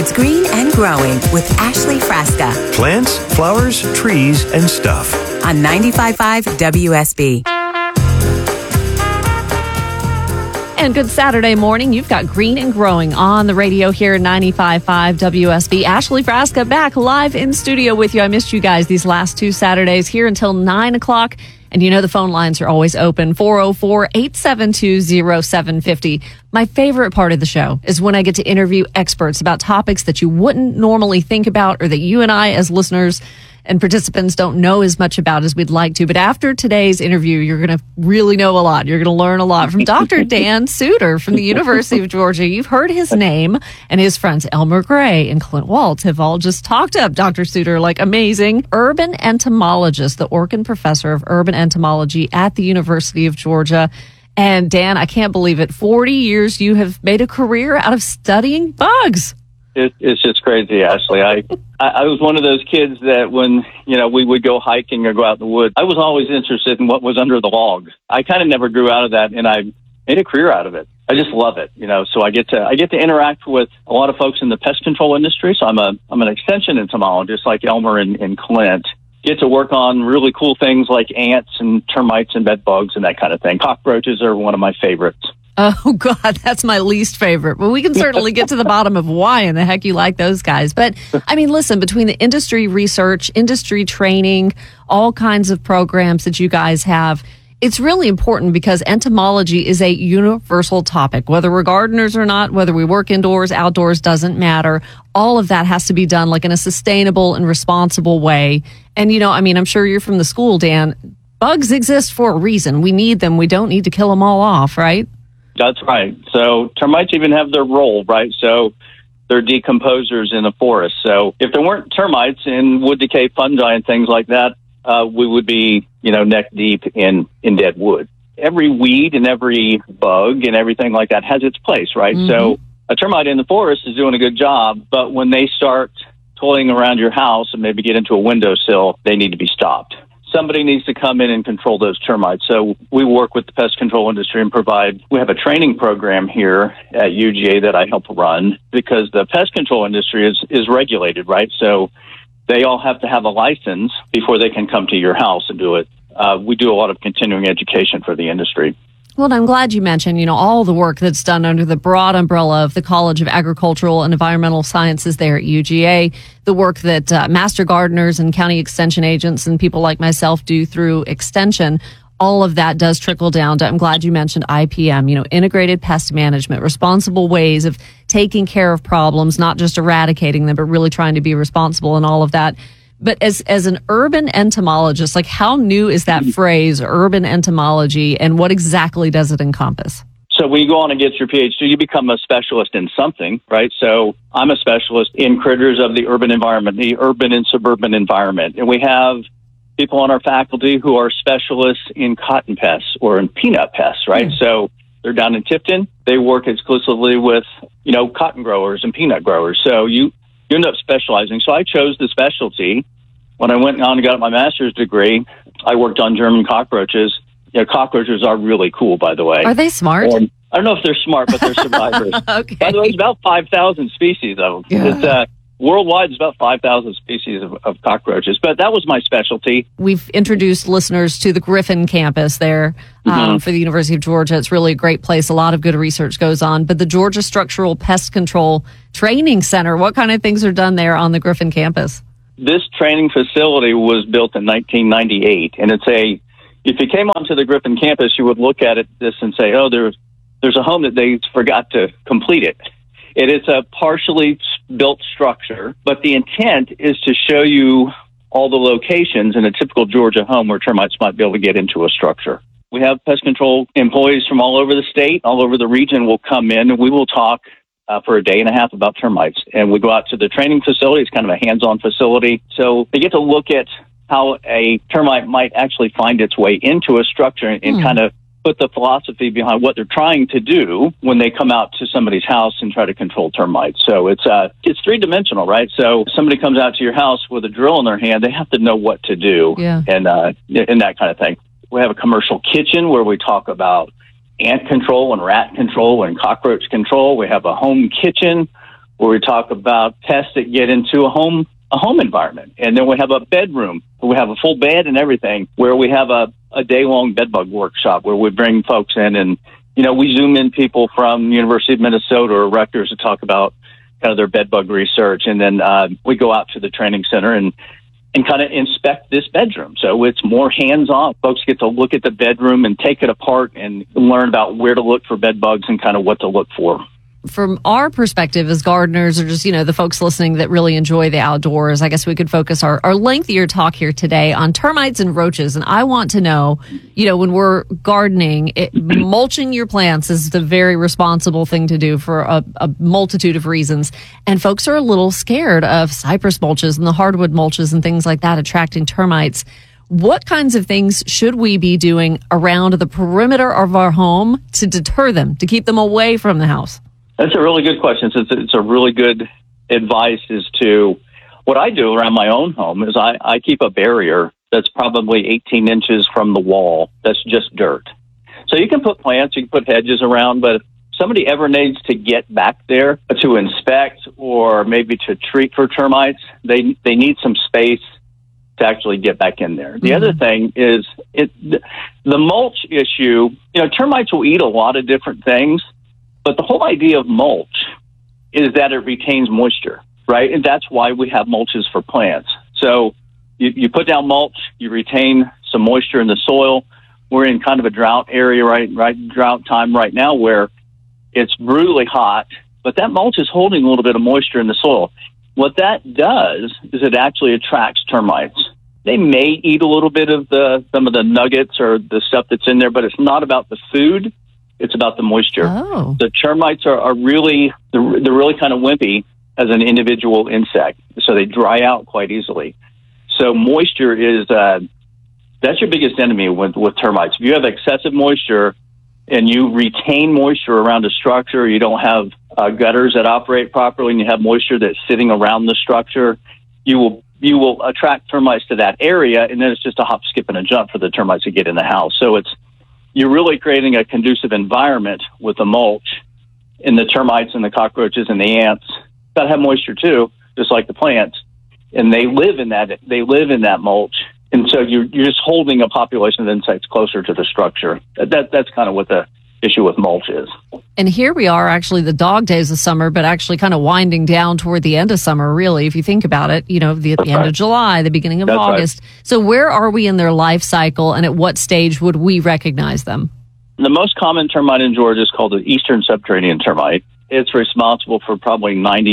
It's Green and Growing with Ashley Frasca Plants, flowers, trees, and stuff. on 95.5 WSB. And good Saturday morning. You've got Green and Growing on the radio here at 95.5 WSB. Ashley Frasca back live in studio with you. I missed you guys these last two Saturdays here until 9 o'clock. And you know the phone lines are always open, 404-872-0750. My favorite part of the show is when I get to interview experts about topics that you wouldn't normally think about or that you and I as listeners and participants don't know as much about as we'd like to. But after today's interview, you're going to really know a lot. You're going to learn a lot from Dr. Dan Suter from the University of Georgia. You've heard his name, and his friends Elmer Gray and Clint Waltz have all just talked up Dr. Suter like amazing. Urban entomologist, the Orkin Professor of Urban Entomology at the University of Georgia. And Dan, I can't believe it. 40 years you have made a career out of studying bugs. It's just crazy, Ashley. I was one of those kids that when, we would go hiking or go out in the woods, I was always interested in what was under the log. I kind of never grew out of that, and I made a career out of it. I just love it, so I get to interact with a lot of folks in the pest control industry. So I'm an extension entomologist like Elmer and Clint. Get to work on really cool things like ants and termites and bed bugs and that kind of thing. Cockroaches are one of my favorites. Oh, God, that's my least favorite. But we can certainly get to the bottom of why in the heck you like those guys. But, I mean, listen, between the industry research, industry training, all kinds of programs that you guys have, it's really important because entomology is a universal topic. Whether we're gardeners or not, whether we work indoors, outdoors, doesn't matter. All of that has to be done like in a sustainable and responsible way. And, I'm sure you're from the school, Dan. Bugs exist for a reason. We need them. We don't need to kill them all off, right? That's right. So termites even have their role, right? So they're decomposers in a forest. So if there weren't termites and wood decay fungi and things like that, we would be, neck deep in dead wood. Every weed and every bug and everything like that has its place, right? Mm-hmm. So a termite in the forest is doing a good job, but when they start toiling around your house and maybe get into a windowsill, they need to be stopped. Somebody needs to come in and control those termites. So we work with the pest control industry and we have a training program here at UGA that I help run because the pest control industry is regulated, right? So they all have to have a license before they can come to your house and do it. We do a lot of continuing education for the industry. Well, I'm glad you mentioned, all the work that's done under the broad umbrella of the College of Agricultural and Environmental Sciences there at UGA, the work that master gardeners and county extension agents and people like myself do through extension. All of that does trickle down to, I'm glad you mentioned IPM, integrated pest management, responsible ways of taking care of problems, not just eradicating them, but really trying to be responsible and all of that. But as an urban entomologist, like how new is that phrase, urban entomology, and what exactly does it encompass? So when you go on and get your PhD, you become a specialist in something, right? So I'm a specialist in critters of the urban environment, the urban and suburban environment. And we have people on our faculty who are specialists in cotton pests or in peanut pests, right? Mm. So they're down in Tipton. They work exclusively with, cotton growers and peanut growers. So you end up specializing. So I chose the specialty. When I went on and got my master's degree, I worked on German cockroaches. Cockroaches are really cool, by the way. Are they smart? I don't know if they're smart, but they're survivors. Okay. By the way, it's about 5,000 species of them. Yeah. It's, worldwide, it's about 5,000 species of cockroaches. But that was my specialty. We've introduced listeners to the Griffin campus there for the University of Georgia. It's really a great place. A lot of good research goes on. But the Georgia Structural Pest Control Training Center, what kind of things are done there on the Griffin campus? This training facility was built in 1998. And if you came onto the Griffin campus, you would look at this and say, oh, there's a home that they forgot to complete it. It is a partially built structure, but the intent is to show you all the locations in a typical Georgia home where termites might be able to get into a structure. We have pest control employees from all over the state, all over the region will come in, and we will talk for a day and a half about termites. And we go out to the training facility. It's kind of a hands-on facility. So they get to look at how a termite might actually find its way into a structure and kind of put the philosophy behind what they're trying to do when they come out to somebody's house and try to control termites. So it's three-dimensional, right? So if somebody comes out to your house with a drill in their hand, they have to know what to do and that kind of thing. We have a commercial kitchen where we talk about ant control and rat control and cockroach control. We have a home kitchen where we talk about pests that get into a home environment. And then we have a bedroom. We have a full bed and everything, where we have a day-long bedbug workshop where we bring folks in and, we zoom in people from University of Minnesota or Rutgers to talk about kind of their bedbug research. And then we go out to the training center and kind of inspect this bedroom. So it's more hands-on. Folks get to look at the bedroom and take it apart and learn about where to look for bed bugs and kind of what to look for. From our perspective as gardeners, or just, the folks listening that really enjoy the outdoors, I guess we could focus our lengthier talk here today on termites and roaches. And I want to know, when we're gardening, mulching your plants is the very responsible thing to do for a multitude of reasons. And folks are a little scared of cypress mulches and the hardwood mulches and things like that attracting termites. What kinds of things should we be doing around the perimeter of our home to deter them, to keep them away from the house? That's a really good question. It's a really good advice as to what I do around my own home is I keep a barrier that's probably 18 inches from the wall. That's just dirt. So you can put plants, you can put hedges around, but if somebody ever needs to get back there to inspect or maybe to treat for termites, they need some space to actually get back in there. The other thing is the mulch issue. Termites will eat a lot of different things. But the whole idea of mulch is that it retains moisture, right? And that's why we have mulches for plants. So you put down mulch, you retain some moisture in the soil. We're in kind of a drought area, right? Drought time right now where it's brutally hot, but that mulch is holding a little bit of moisture in the soil. What that does is it actually attracts termites. They may eat a little bit of some of the nuggets or the stuff that's in there, but it's not about the food. It's about the moisture. Oh. The termites are really, they're really kind of wimpy as an individual insect. So they dry out quite easily. So moisture is, that's your biggest enemy with termites. If you have excessive moisture and you retain moisture around a structure, you don't have gutters that operate properly, and you have moisture that's sitting around the structure, you will attract termites to that area, and then it's just a hop, skip, and a jump for the termites to get in the house. So you're really creating a conducive environment with the mulch, and the termites and the cockroaches and the ants that have moisture too, just like the plants, and they live in that mulch. And so you're just holding a population of insects closer to the structure. That's kind of what the issue with mulch is. And here we are, actually, the dog days of summer, but actually kind of winding down toward the end of summer, really, if you think about it, the end of July, the beginning of August. Right. So where are we in their life cycle, and at what stage would we recognize them? The most common termite in Georgia is called the eastern subterranean termite. It's responsible for probably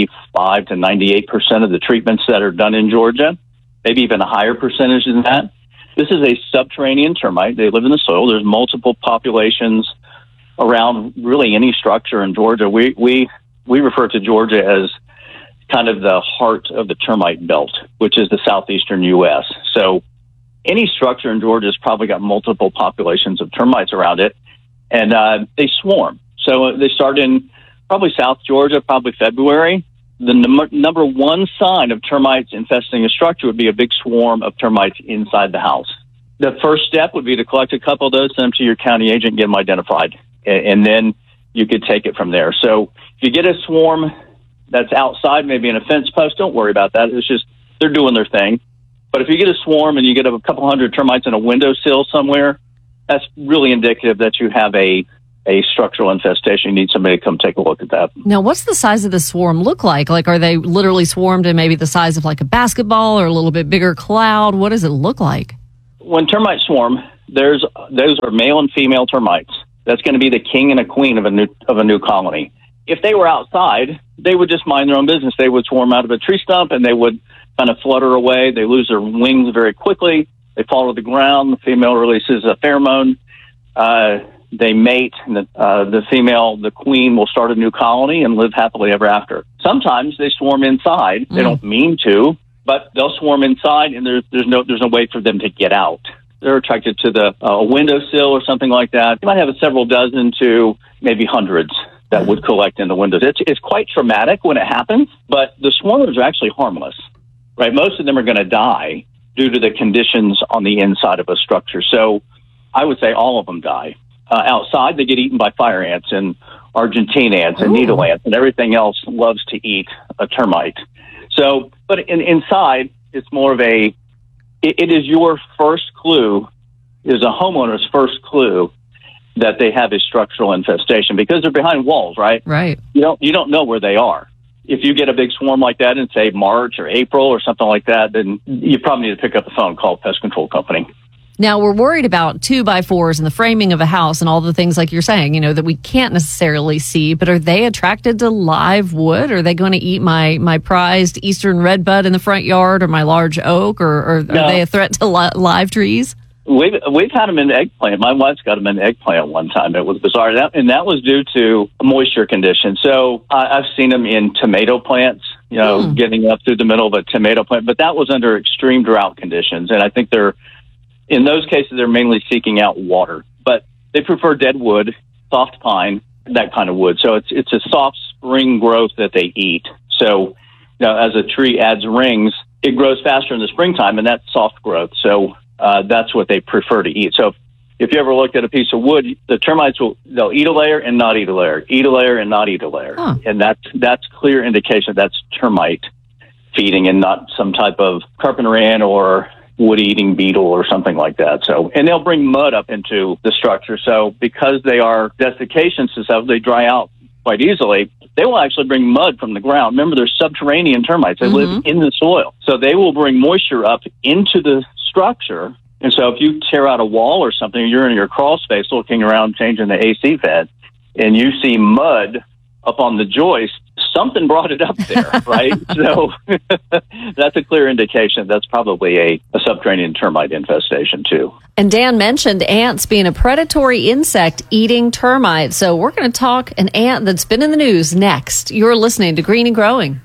95 to 98% of the treatments that are done in Georgia, maybe even a higher percentage than that. This is a subterranean termite. They live in the soil. There's multiple populations around really any structure in Georgia. We refer to Georgia as kind of the heart of the termite belt, which is the southeastern U.S. So any structure in Georgia has probably got multiple populations of termites around it, and they swarm. So they start in probably South Georgia, probably February. The number one sign of termites infesting a structure would be a big swarm of termites inside the house. The first step would be to collect a couple of those, send them to your county agent, get them identified, and then you could take it from there. So if you get a swarm that's outside, maybe in a fence post, don't worry about that. It's just they're doing their thing. But if you get a swarm and you get a couple hundred termites in a windowsill somewhere, that's really indicative that you have a structural infestation. You need somebody to come take a look at that. Now, what's the size of the swarm look like? Like, are they literally swarmed in maybe the size of like a basketball or a little bit bigger cloud? What does it look like? When termites swarm, those are male and female termites. That's going to be the king and a queen of a new colony. If they were outside, they would just mind their own business. They would swarm out of a tree stump and they would kind of flutter away. They lose their wings very quickly. They fall to the ground. The female releases a pheromone. They mate, and the female, the queen, will start a new colony and live happily ever after. Sometimes they swarm inside. They don't mean to, but they'll swarm inside, and there's no way for them to get out. They're attracted to the windowsill or something like that. You might have several dozen to maybe hundreds that would collect in the windows. It's quite traumatic when it happens, but the swarmers are actually harmless, right? Most of them are going to die due to the conditions on the inside of a structure. So I would say all of them die. outside, they get eaten by fire ants and Argentine ants and needle ants, and everything else loves to eat a termite. So, but inside, it's more of it is your first clue, is a homeowner's first clue that they have a structural infestation, because they're behind walls, right? Right. You don't know where they are. If you get a big swarm like that in, say, March or April or something like that, then you probably need to pick up the phone, call a pest control company. Now, we're worried about 2x4s and the framing of a house and all the things like you're saying, that we can't necessarily see, but are they attracted to live wood? Are they going to eat my prized eastern redbud in the front yard or my large oak, or are they a threat to live trees? We've had them in eggplant. My wife's got them in eggplant one time. It was bizarre. And that was due to moisture conditions. So I've seen them in tomato plants, getting up through the middle of a tomato plant, but that was under extreme drought conditions. And I think in those cases, they're mainly seeking out water, but they prefer dead wood, soft pine, that kind of wood. So it's a soft spring growth that they eat. So, as a tree adds rings, it grows faster in the springtime, and that's soft growth. So that's what they prefer to eat. So if you ever looked at a piece of wood, the termites they'll eat a layer and not eat a layer, eat a layer and not eat a layer. Huh. And that's clear indication that's termite feeding and not some type of carpenter ant or wood-eating beetle or something like that. So, and they'll bring mud up into the structure. So because they are desiccation susceptible, they dry out quite easily. They will actually bring mud from the ground. Remember, they're subterranean termites. They live in the soil. So they will bring moisture up into the structure. And so if you tear out a wall or something, you're in your crawl space looking around changing the AC vent, and you see mud up on the joist, something brought it up there, right? So that's a clear indication that's probably a subterranean termite infestation too. And Dan mentioned ants being a predatory insect eating termites. So we're going to talk an ant that's been in the news next. You're listening to Green and Growing.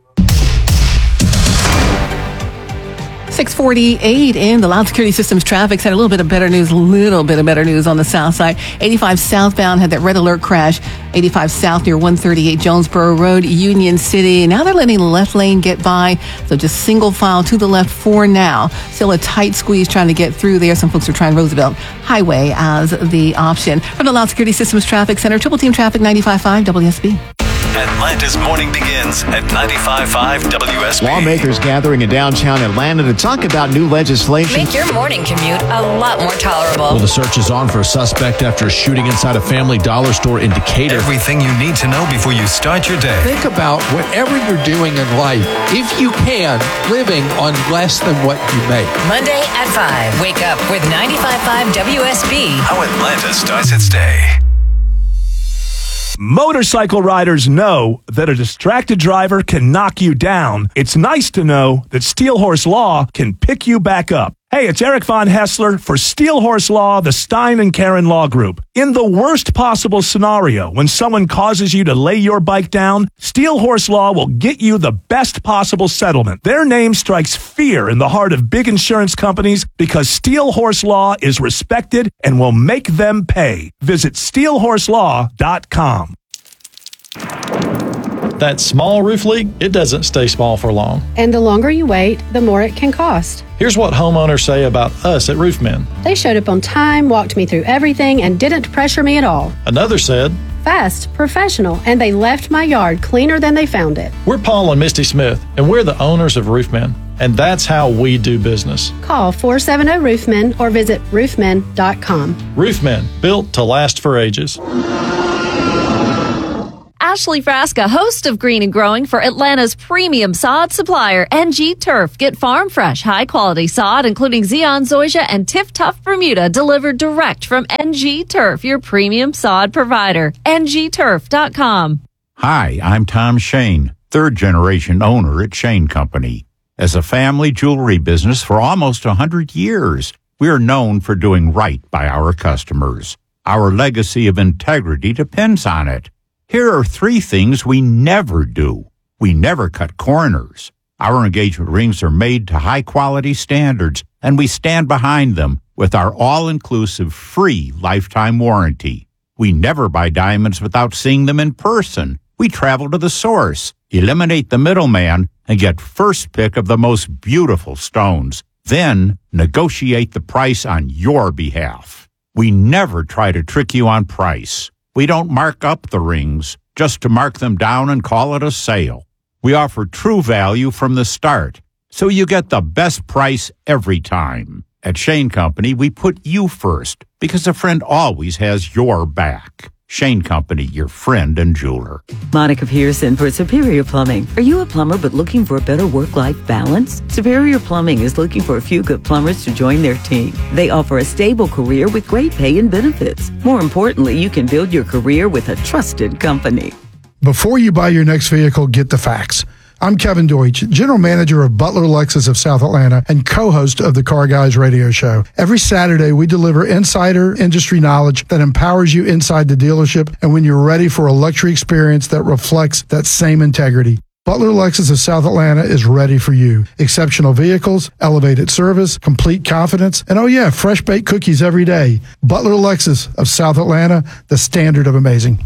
6:48 in the Loud Security Systems traffic's had a little bit of better news on the south side. 85 southbound had that red alert crash. 85 south near 138 Jonesboro Road, Union City. Now they're letting the left lane get by, so just single file to the left for now. Still a tight squeeze trying to get through there. Some folks are trying Roosevelt Highway as the option. From the Loud Security Systems Traffic Center, Triple Team Traffic 95.5 WSB. Atlanta's morning begins at 95.5 WSB. Lawmakers gathering in downtown Atlanta to talk about new legislation. Make your morning commute a lot more tolerable. Well, the search is on for a suspect after a shooting inside a Family Dollar store in Decatur. Everything you need to know before you start your day. Think about whatever you're doing in life, if you can, living on less than what you make. Monday at 5. Wake up with 95.5 WSB. How Atlanta starts its day. Motorcycle riders know that a distracted driver can knock you down. It's nice to know that Steel Horse Law can pick you back up. Hey, it's Eric Von Hessler for Steel Horse Law, the Stein and Karen Law Group. In the worst possible scenario, when someone causes you to lay your bike down, Steel Horse Law will get you the best possible settlement. Their name strikes fear in the heart of big insurance companies because Steel Horse Law is respected and will make them pay. Visit steelhorselaw.com. That small roof leak, it doesn't stay small for long. And the longer you wait, the more it can cost. Here's what homeowners say about us at Roofmen. They showed up on time, walked me through everything, and didn't pressure me at all. Another said, fast, professional, and they left my yard cleaner than they found it. We're Paul and Misty Smith, and we're the owners of Roofmen, and that's how we do business. Call 470-ROOFMEN or visit roofmen.com. Roofmen, built to last for ages. Ashley Frasca, host of Green and Growing for Atlanta's premium sod supplier, NG Turf. Get farm fresh, high quality sod, including Zeon Zoysia and Tiff Tough Bermuda, delivered direct from NG Turf, your premium sod provider. ngturf.com. Hi, I'm Tom Shane, third generation owner at Shane Company. As a family jewelry business for almost 100 years, we are known for doing right by our customers. Our legacy of integrity depends on it. Here are 3 things we never do. We never cut corners. Our engagement rings are made to high-quality standards, and we stand behind them with our all-inclusive free lifetime warranty. We never buy diamonds without seeing them in person. We travel to the source, eliminate the middleman, and get first pick of the most beautiful stones. Then negotiate the price on your behalf. We never try to trick you on price. We don't mark up the rings just to mark them down and call it a sale. We offer true value from the start, so you get the best price every time. At Shane Company, we put you first because a friend always has your back. Shane Company, your friend and jeweler. Monica Pearson for Superior Plumbing. Are you a plumber but looking for a better work-life balance? Superior Plumbing is looking for a few good plumbers to join their team. They offer a stable career with great pay and benefits. More importantly, you can build your career with a trusted company. Before you buy your next vehicle, get the facts. I'm Kevin Deutsch, General Manager of Butler Lexus of South Atlanta and co-host of the Car Guys radio show. Every Saturday, we deliver insider industry knowledge that empowers you inside the dealership and when you're ready for a luxury experience that reflects that same integrity. Butler Lexus of South Atlanta is ready for you. Exceptional vehicles, elevated service, complete confidence, and oh yeah, fresh baked cookies every day. Butler Lexus of South Atlanta, the standard of amazing.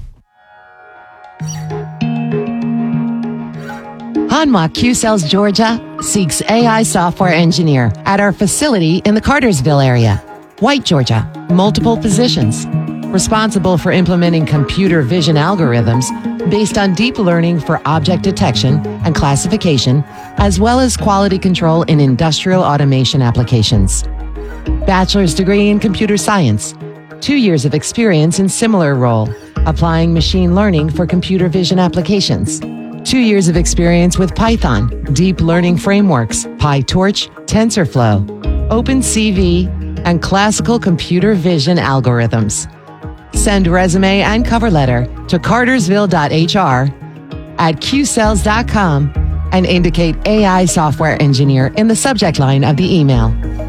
Hanwha Q-Cells Georgia seeks AI software engineer at our facility in the Cartersville area. White, Georgia. Multiple positions. Responsible for implementing computer vision algorithms based on deep learning for object detection and classification, as well as quality control in industrial automation applications. Bachelor's degree in computer science. 2 years of experience in similar role, applying machine learning for computer vision applications. 2 years of experience with Python, deep learning frameworks, PyTorch, TensorFlow, OpenCV, and classical computer vision algorithms. Send resume and cover letter to cartersville.hr@qcells.com and indicate AI software engineer in the subject line of the email.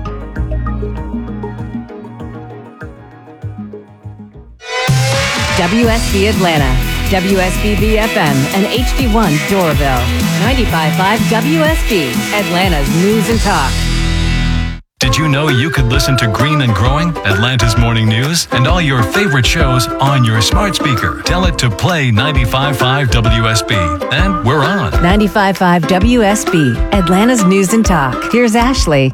WSB Atlanta, WSB FM, and HD1 Doraville. 95.5 WSB, Atlanta's News and Talk. Did you know you could listen to Green and Growing, Atlanta's morning news, and all your favorite shows on your smart speaker? Tell it to play 95.5 WSB, and we're on. 95.5 WSB, Atlanta's News and Talk. Here's Ashley.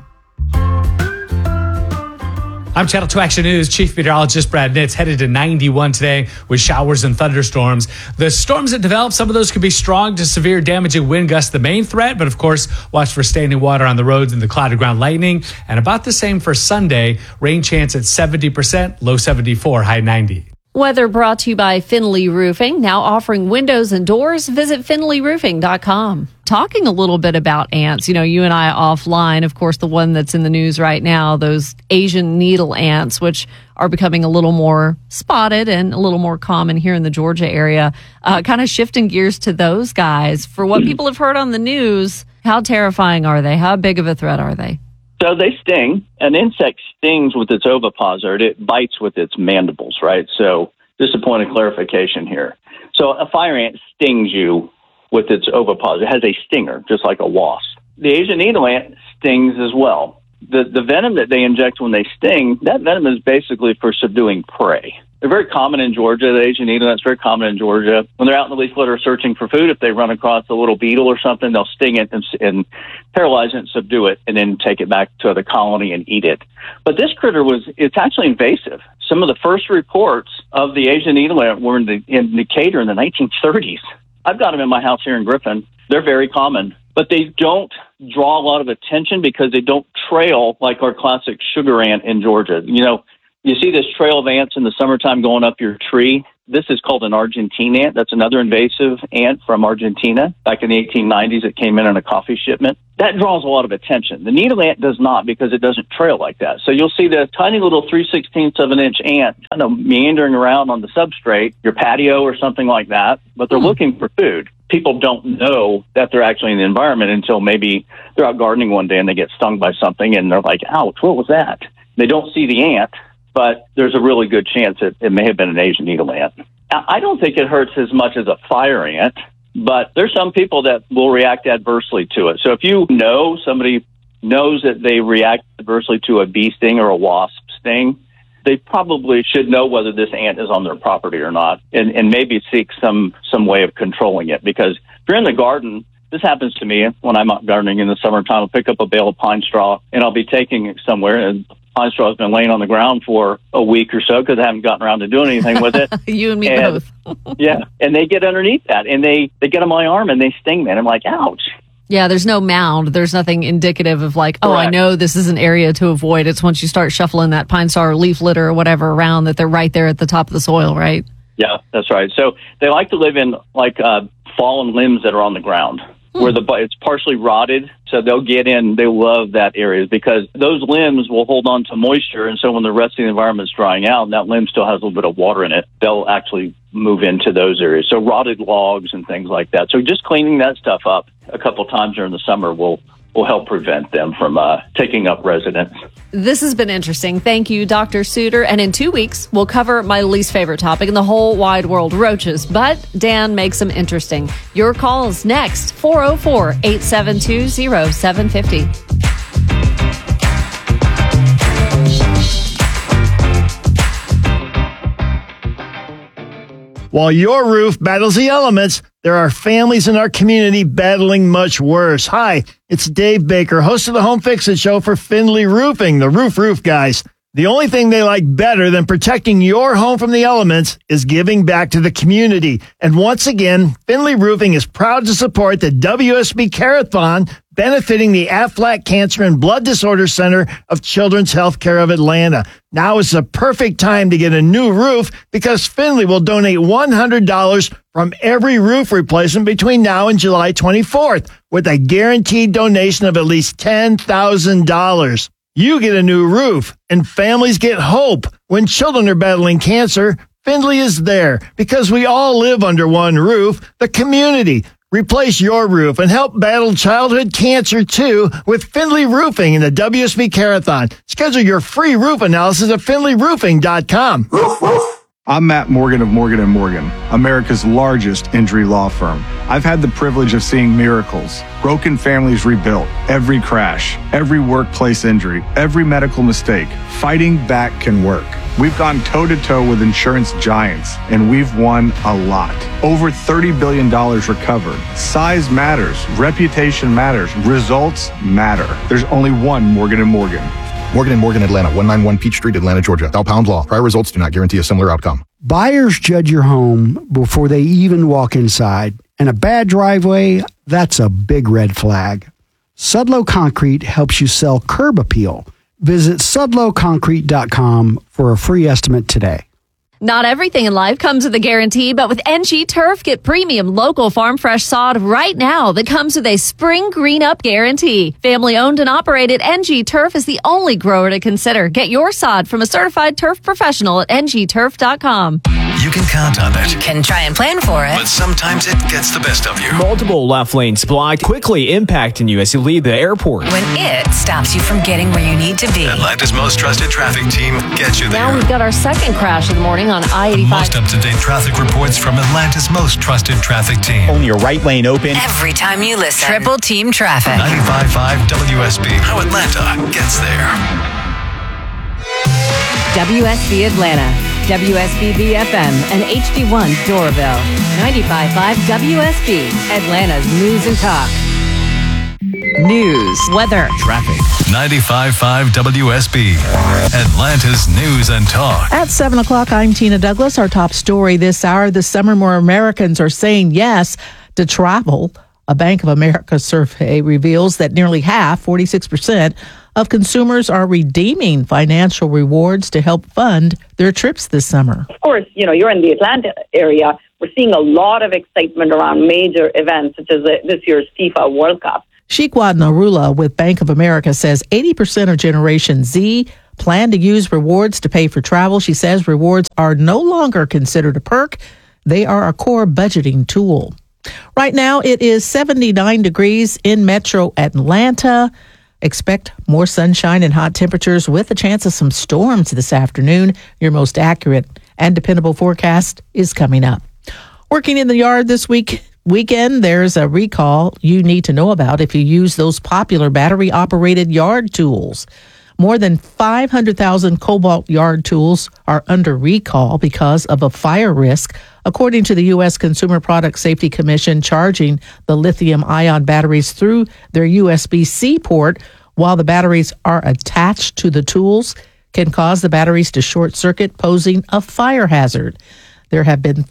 I'm Channel 2 Action News Chief Meteorologist Brad Nitz, headed to 91 today with showers and thunderstorms. The storms that develop, some of those could be strong to severe damaging wind gusts, the main threat, but of course, watch for standing water on the roads and the clouded ground lightning. And about the same for Sunday, rain chance at 70%, low 74, high 90. Weather brought to you by Finley Roofing, now offering windows and doors. Visit finleyroofing.com. Talking a little bit about ants, you know, you and I offline, of course, the one that's in the news right now, those Asian needle ants, which are becoming a little more spotted and a little more common here in the Georgia area. Kind of shifting gears to those guys. For what people have heard on the news, how terrifying are they? How big of a threat are they? So they sting. An insect stings with its ovipositor. It bites with its mandibles, right? So just a point of clarification here. So a fire ant stings you with its ovipositor. It has a stinger, just like a wasp. The Asian needle ant stings as well. The venom that they inject when they sting, that venom is basically for subduing prey. They're very common in Georgia. The Asian needle ant's very common in Georgia. When they're out in the leaf litter searching for food, if they run across a little beetle or something, they'll sting it and paralyze it and subdue it and then take it back to the colony and eat it. But this critter it's actually invasive. Some of the first reports of the Asian needle ant were in Decatur in the 1930s. I've got them in my house here in Griffin. They're very common, but they don't draw a lot of attention because they don't trail like our classic sugar ant in Georgia. You know, you see this trail of ants in the summertime going up your tree. This is called an Argentine ant. That's another invasive ant from Argentina. Back in the 1890s, it came in on a coffee shipment. That draws a lot of attention. The needle ant does not because it doesn't trail like that. So you'll see the tiny little 3/16 of an inch ant kind of meandering around on the substrate, your patio or something like that, but they're looking for food. People don't know that they're actually in the environment until maybe they're out gardening one day and they get stung by something and they're like, ouch, what was that? They don't see the ant, but there's a really good chance that it may have been an Asian needle ant. I don't think it hurts as much as a fire ant, but there's some people that will react adversely to it. So if you know somebody knows that they react adversely to a bee sting or a wasp sting, they probably should know whether this ant is on their property or not and maybe seek some way of controlling it. Because if you're in the garden, this happens to me when I'm out gardening in the summertime. I'll pick up a bale of pine straw and I'll be taking it somewhere and pine straw has been laying on the ground for a week or so because I haven't gotten around to doing anything with it. You and me both. Yeah, and they get underneath that, and they get on my arm, and they sting me, and I'm like, ouch. Yeah, there's no mound. There's nothing indicative of like, oh, Correct. I know this is an area to avoid. It's once you start shuffling that pine straw or leaf litter or whatever around that they're right there at the top of the soil, right? Yeah, that's right. So they like to live in like fallen limbs that are on the ground where it's partially rotted. So they'll get in. They love that area because those limbs will hold on to moisture. And so when the rest of the environment's drying out and that limb still has a little bit of water in it, they'll actually move into those areas. So rotted logs and things like that. So just cleaning that stuff up a couple times during the summer will help prevent them from taking up residence. This has been interesting. Thank you, Dr. Suter. And in 2 weeks, we'll cover my least favorite topic in the whole wide world, roaches. But Dan makes them interesting. Your call is next, 404-872-0750. While your roof battles the elements, there are families in our community battling much worse. Hi, it's Dave Baker, host of the Home Fix-It Show for Findlay Roofing, the roof guys. The only thing they like better than protecting your home from the elements is giving back to the community. And once again, Findlay Roofing is proud to support the WSB Carathon, benefiting the Aflac Cancer and Blood Disorder Center of Children's Healthcare of Atlanta. Now is the perfect time to get a new roof because Findlay will donate $100 from every roof replacement between now and July 24th with a guaranteed donation of at least $10,000. You get a new roof and families get hope. When children are battling cancer, Findlay is there because we all live under one roof, the community. Replace your roof and help battle childhood cancer too with Findlay Roofing and the WSB Carathon. Schedule your free roof analysis at findlayroofing.com. I'm Matt Morgan of Morgan & Morgan, America's largest injury law firm. I've had the privilege of seeing miracles, broken families rebuilt, every crash, every workplace injury, every medical mistake. Fighting back can work. We've gone toe-to-toe with insurance giants, and we've won a lot. Over $30 billion recovered. Size matters. Reputation matters. Results matter. There's only one Morgan & Morgan. Morgan & Morgan, Atlanta, 191 Peach Street, Atlanta, Georgia. Thou pound law. Prior results do not guarantee a similar outcome. Buyers judge your home before they even walk inside. And a bad driveway, that's a big red flag. Sudlow Concrete helps you sell curb appeal. Visit sudlowconcrete.com for a free estimate today. Not everything in life comes with a guarantee, but with NG Turf, get premium local farm fresh sod right now that comes with a spring green up guarantee. Family owned and operated, NG Turf is the only grower to consider. Get your sod from a certified turf professional at ngturf.com. You can count on it. You can try and plan for it. But sometimes it gets the best of you. Multiple left lanes blocked, quickly impacting you as you leave the airport. When it stops you from getting where you need to be. Atlanta's most trusted traffic team gets you there. Now we've got our second crash of the morning on I-85. Most up-to-date traffic reports from Atlanta's most trusted traffic team. Only your right lane open. Every time you listen. Triple Team Traffic. 95.5 WSB. How Atlanta gets there. WSB Atlanta, WSB BFM, and HD1 Doraville. 95.5 WSB, Atlanta's News and Talk. News, weather, traffic. 95.5 WSB, Atlanta's News and Talk. At 7 o'clock, I'm Tina Douglas. Our top story this hour, this summer more Americans are saying yes to travel. A Bank of America survey reveals that nearly half, 46%, of consumers are redeeming financial rewards to help fund their trips this summer. Of course, you're in the Atlanta area. We're seeing a lot of excitement around major events such as this year's FIFA World Cup. Sheikwa Narula with Bank of America says 80% of Generation Z plan to use rewards to pay for travel. She says rewards are no longer considered a perk. They are a core budgeting tool. Right now, it is 79 degrees in Metro Atlanta. Expect more sunshine and hot temperatures with a chance of some storms this afternoon. Your most accurate and dependable forecast is coming up. Working in the yard this weekend, there's a recall you need to know about if you use those popular battery-operated yard tools. More than 500,000 Cobalt yard tools are under recall because of a fire risk, according to the U.S. Consumer Product Safety Commission. Charging the lithium-ion batteries through their USB-C port while the batteries are attached to the tools, can cause the batteries to short circuit, posing a fire hazard. There have been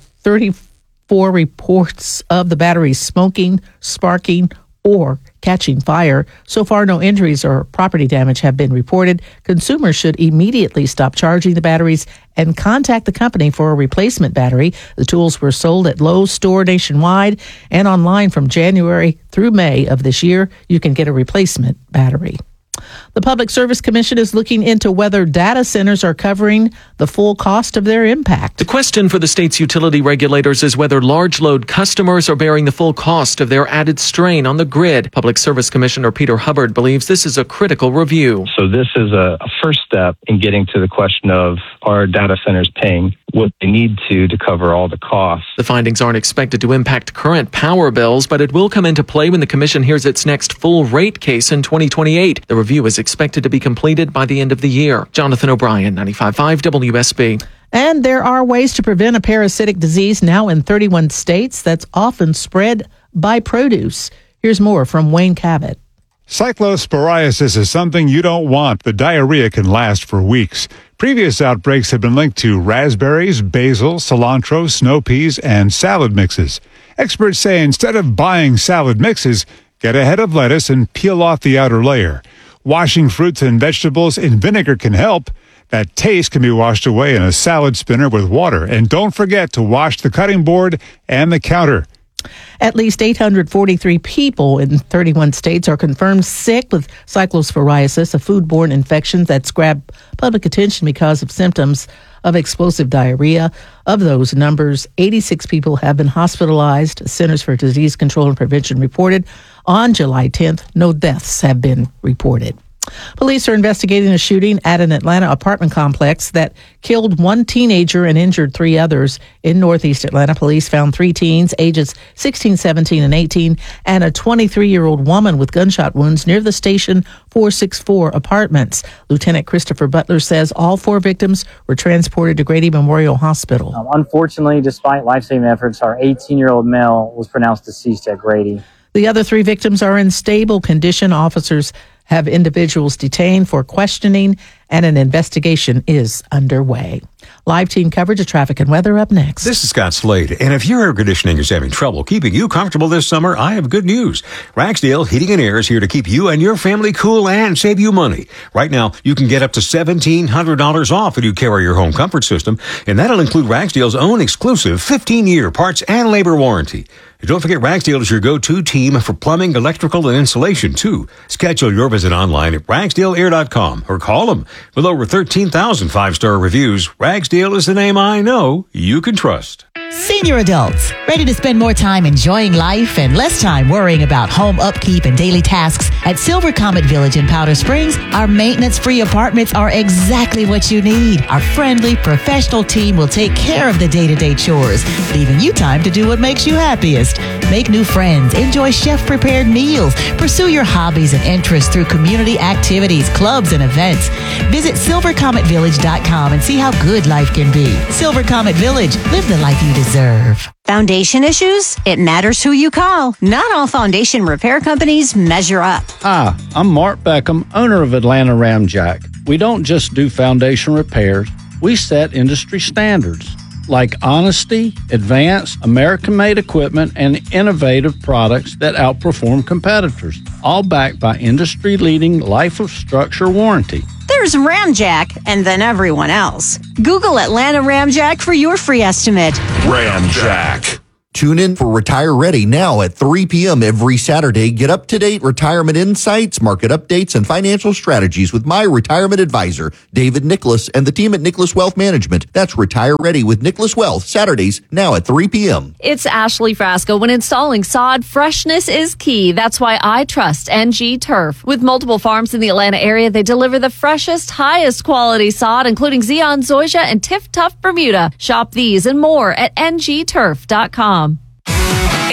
34 reports of the batteries smoking, sparking, or catching fire. So far, no injuries or property damage have been reported. Consumers should immediately stop charging the batteries and contact the company for a replacement battery. The tools were sold at Lowe's store nationwide and online from January through May of this year. You can get a replacement battery. The Public Service Commission is looking into whether data centers are covering the full cost of their impact. The question for the state's utility regulators is whether large load customers are bearing the full cost of their added strain on the grid. Public Service Commissioner Peter Hubbard believes this is a critical review. So this is a first step in getting to the question of, are data centers paying what they need to cover all the costs? The findings aren't expected to impact current power bills, but it will come into play when the Commission hears its next full rate case in 2028. The review is expected to be completed by the end of the year. Jonathan O'Brien, 95.5 WSB. And there are ways to prevent a parasitic disease now in 31 states that's often spread by produce. Here's more from Wayne Cabot. Cyclosporiasis is something you don't want. The diarrhea can last for weeks. Previous outbreaks have been linked to raspberries, basil, cilantro, snow peas, and salad mixes. Experts say instead of buying salad mixes, get a head of lettuce and peel off the outer layer. Washing fruits and vegetables in vinegar can help. That taste can be washed away in a salad spinner with water. And don't forget to wash the cutting board and the counter. At least 843 people in 31 states are confirmed sick with cyclosporiasis, a foodborne infection that's grabbed public attention because of symptoms of explosive diarrhea. Of those numbers, 86 people have been hospitalized. Centers for Disease Control and Prevention reported on July 10th, no deaths have been reported. Police are investigating a shooting at an Atlanta apartment complex that killed one teenager and injured three others in Northeast Atlanta. Police found three teens, ages 16, 17, and 18, and a 23-year-old woman with gunshot wounds near the Station 464 apartments. Lieutenant Christopher Butler says all four victims were transported to Grady Memorial Hospital. Unfortunately, despite life-saving efforts, our 18-year-old male was pronounced deceased at Grady. The other three victims are in stable condition. Officers have individuals detained for questioning, and an investigation is underway. Live team coverage of traffic and weather up next. This is Scott Slade, and if your air conditioning is having trouble keeping you comfortable this summer, I have good news. Ragsdale Heating and Air is here to keep you and your family cool and save you money. Right now, you can get up to $1,700 off when you carry your home comfort system, and that'll include Ragsdale's own exclusive 15-year parts and labor warranty. And don't forget, Ragsdale is your go-to team for plumbing, electrical, and insulation, too. Schedule your visit online at ragsdaleair.com or call them. With over 13,000 five-star reviews, Ragsdale is the name I know you can trust. Senior adults, ready to spend more time enjoying life and less time worrying about home upkeep and daily tasks? At Silver Comet Village in Powder Springs, our maintenance-free apartments are exactly what you need. Our friendly, professional team will take care of the day-to-day chores, leaving you time to do what makes you happiest. Make new friends, enjoy chef-prepared meals, pursue your hobbies and interests through community activities, clubs, and events. Visit silvercometvillage.com and see how good life can be. Silver Comet Village, live the life you deserve. Foundation issues? It matters who you call. Not all foundation repair companies measure up. Hi, I'm Mark Beckham, owner of Atlanta Ramjack. We don't just do foundation repairs, we set industry standards like honesty, advanced, American-made equipment, and innovative products that outperform competitors, all backed by industry-leading life of structure warranty. There's Ramjack, and then everyone else. Google Atlanta Ramjack for your free estimate. Ramjack. Tune in for Retire Ready now at 3 p.m. every Saturday. Get up-to-date retirement insights, market updates, and financial strategies with my retirement advisor, David Nicholas, and the team at Nicholas Wealth Management. That's Retire Ready with Nicholas Wealth, Saturdays now at 3 p.m. It's Ashley Frasco. When installing sod, freshness is key. That's why I trust NG Turf. With multiple farms in the Atlanta area, they deliver the freshest, highest quality sod, including Zeon Zoysia and Tiff Tough Bermuda. Shop these and more at ngturf.com. It's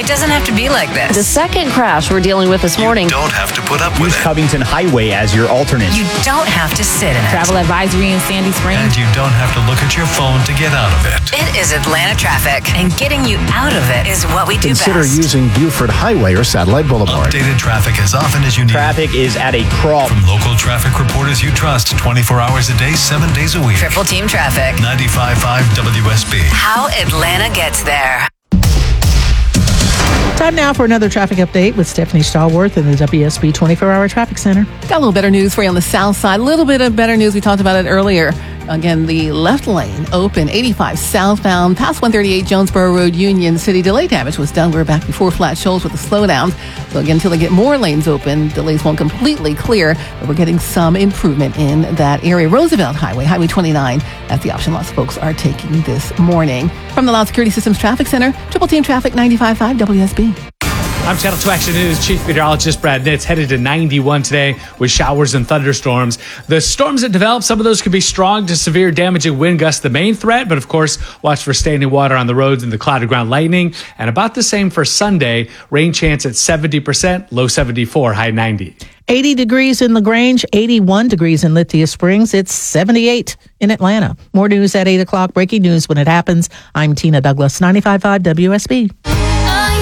doesn't have to be like this. The second crash we're dealing with this morning. You don't have to put up with Use it. Covington Highway as your alternate. You don't have to sit in it. Travel advisory in Sandy Springs. And you don't have to look at your phone to get out of it. It is Atlanta traffic, and getting you out of it is what we do Consider best. using Buford Highway or Satellite Boulevard. Updated traffic as often as you need. Traffic is at a crawl. From local traffic reporters you trust 24 hours a day, 7 days a week. Triple Team Traffic. 95.5 WSB. How Atlanta gets there. Time now for another traffic update with Stephanie Stallworth in the WSB 24-hour traffic center. Got a little better news for you on the south side. A little bit of better news. We talked about it earlier. Again, the left lane open, 85 southbound, past 138 Jonesboro Road, Union City. Delay damage was done. We're back before Flat Shoals with the slowdowns. So again, until they get more lanes open, delays won't completely clear, but we're getting some improvement in that area. Roosevelt Highway, Highway 29, that's the option lots of folks are taking this morning. From the Loud Security Systems Traffic Center, Triple Team Traffic, 95.5 WSB. I'm Channel 2 Action News Chief Meteorologist Brad Nitz, headed to 91 today with showers and thunderstorms. The storms that develop, some of those could be strong to severe damaging wind gusts, the main threat, but of course, watch for standing water on the roads and the clouded ground lightning. And about the same for Sunday, rain chance at 70%, low 74, high 90. 80 degrees in LaGrange, 81 degrees in Lithia Springs. It's 78 in Atlanta. More news at 8 o'clock. Breaking news when it happens. I'm Tina Douglas, 95.5 WSB.